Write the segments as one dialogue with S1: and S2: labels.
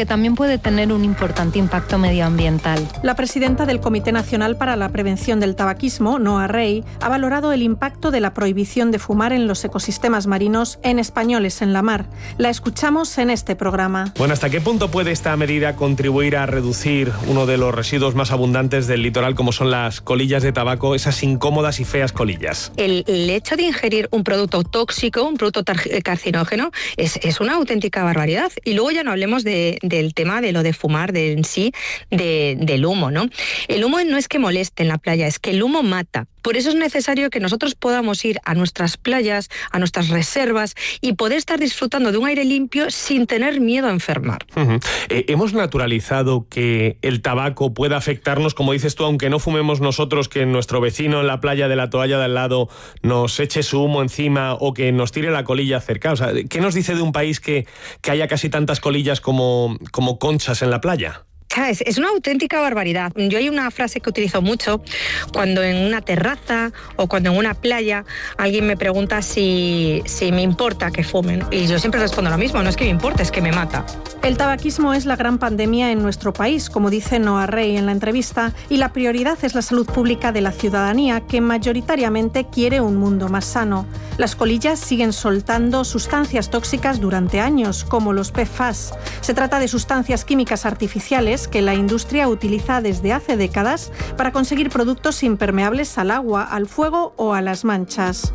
S1: que también puede tener un importante impacto medioambiental.
S2: La presidenta del Comité Nacional para la Prevención del Tabaquismo, Noa Rey, ha valorado el impacto de la prohibición de fumar en los ecosistemas marinos en Españoles en la Mar. La escuchamos en este programa.
S3: Bueno, ¿hasta qué punto puede esta medida contribuir a reducir uno de los residuos más abundantes del litoral, como son las colillas de tabaco, esas incómodas y feas colillas?
S4: El hecho de ingerir un producto tóxico, un producto carcinógeno, es una auténtica barbaridad. Y luego ya no hablemos del tema de lo de fumar en sí, del humo, ¿no? El humo no es que moleste en la playa, es que el humo mata. Por eso es necesario que nosotros podamos ir a nuestras playas, a nuestras reservas y poder estar disfrutando de un aire limpio sin tener miedo a enfermar.
S3: Hemos naturalizado que el tabaco pueda afectarnos, como dices tú, aunque no fumemos nosotros, que nuestro vecino en la playa de la toalla de al lado nos eche su humo encima o que nos tire la colilla cerca. O sea, ¿qué nos dice de un país que haya casi tantas colillas como conchas en la playa?
S4: Es una auténtica barbaridad. Yo hay una frase que utilizo mucho cuando en una terraza o cuando en una playa alguien me pregunta si me importa que fumen. Y yo siempre respondo lo mismo, no es que me importe, es que me mata.
S2: El tabaquismo es la gran pandemia en nuestro país, como dice Noa Rey en la entrevista, y la prioridad es la salud pública de la ciudadanía, que mayoritariamente quiere un mundo más sano. Las colillas siguen soltando sustancias tóxicas durante años, como los PFAS. Se trata de sustancias químicas artificiales que la industria utiliza desde hace décadas para conseguir productos impermeables al agua, al fuego o a las manchas.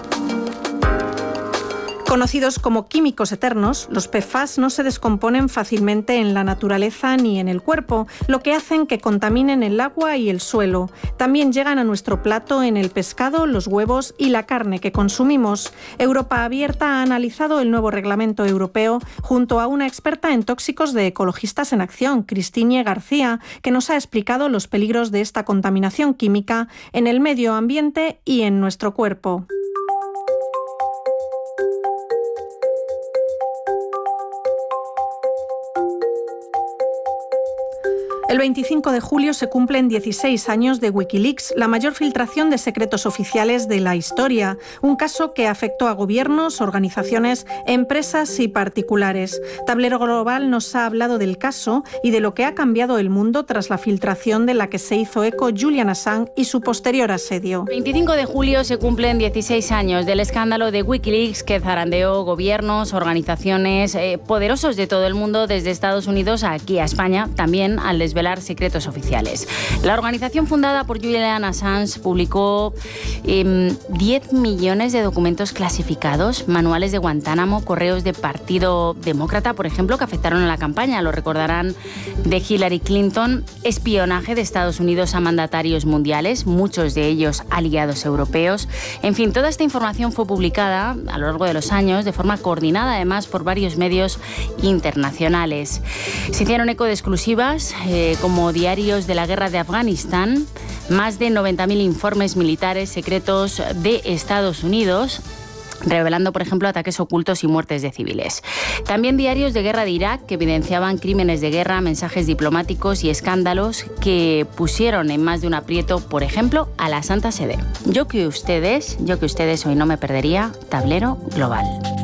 S2: Conocidos como químicos eternos, los PFAS no se descomponen fácilmente en la naturaleza ni en el cuerpo, lo que hacen que contaminen el agua y el suelo. También llegan a nuestro plato en el pescado, los huevos y la carne que consumimos. Europa Abierta ha analizado el nuevo reglamento europeo junto a una experta en tóxicos de Ecologistas en Acción, Cristina García, que nos ha explicado los peligros de esta contaminación química en el medio ambiente y en nuestro cuerpo. El 25 de julio se cumplen 16 años de Wikileaks, la mayor filtración de secretos oficiales de la historia, un caso que afectó a gobiernos, organizaciones, empresas y particulares. Tablero Global nos ha hablado del caso y de lo que ha cambiado el mundo tras la filtración de la que se hizo eco Julian Assange y su posterior asedio.
S5: El 25 de julio se cumplen 16 años del escándalo de Wikileaks que zarandeó gobiernos, organizaciones, poderosos de todo el mundo, desde Estados Unidos a aquí a España, también al desvelar secretos oficiales. La organización fundada por Julian Assange publicó 10 millones de documentos clasificados, manuales de Guantánamo, correos de Partido Demócrata, por ejemplo, que afectaron a la campaña, lo recordarán, de Hillary Clinton, espionaje de Estados Unidos a mandatarios mundiales, muchos de ellos aliados europeos. En fin, toda esta información fue publicada a lo largo de los años de forma coordinada, además, por varios medios internacionales. Se hicieron eco de exclusivas como diarios de la guerra de Afganistán, más de 90.000 informes militares secretos de Estados Unidos, revelando, por ejemplo, ataques ocultos y muertes de civiles. También diarios de guerra de Irak que evidenciaban crímenes de guerra, mensajes diplomáticos y escándalos que pusieron en más de un aprieto, por ejemplo, a la Santa Sede. Yo que ustedes hoy no me perdería, Tablero Global.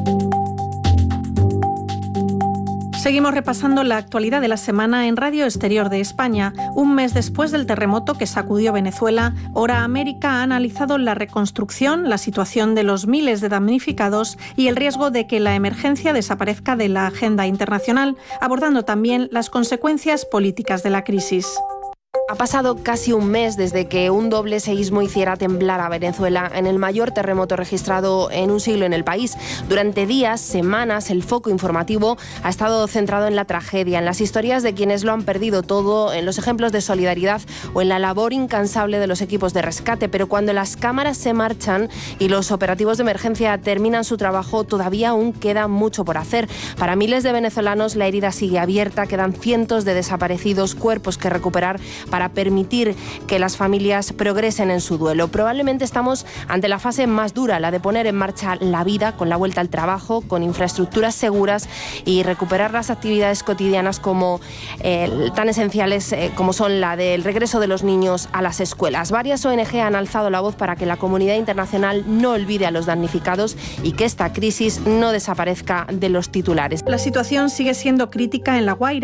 S2: Seguimos repasando la actualidad de la semana en Radio Exterior de España. Un mes después del terremoto que sacudió Venezuela, Hora América ha analizado la reconstrucción, la situación de los miles de damnificados y el riesgo de que la emergencia desaparezca de la agenda internacional, abordando también las consecuencias políticas de la crisis.
S6: Ha pasado casi un mes desde que un doble seísmo hiciera temblar a Venezuela en el mayor terremoto registrado en un siglo en el país. Durante días, semanas, el foco informativo ha estado centrado en la tragedia, en las historias de quienes lo han perdido todo, en los ejemplos de solidaridad o en la labor incansable de los equipos de rescate. Pero cuando las cámaras se marchan y los operativos de emergencia terminan su trabajo, todavía aún queda mucho por hacer. Para miles de venezolanos la herida sigue abierta, quedan cientos de desaparecidos, cuerpos que recuperar para permitir que las familias progresen en su duelo. Probablemente estamos ante la fase más dura, la de poner en marcha la vida con la vuelta al trabajo, con infraestructuras seguras y recuperar las actividades cotidianas como tan esenciales como son la del regreso de los niños a las escuelas. Varias ONG han alzado la voz para que la comunidad internacional no olvide a los damnificados y que esta crisis no desaparezca de los titulares.
S2: La situación sigue siendo crítica en La Guaira.